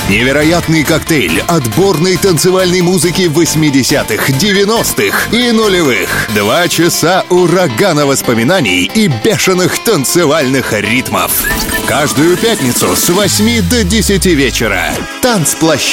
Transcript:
Невероятный коктейль отборной танцевальной музыки 80-х, 90-х и нулевых. 2 часа урагана воспоминаний и бешеных танцевальных ритмов. Каждую пятницу с 8 до 10 вечера. Танцплощадка.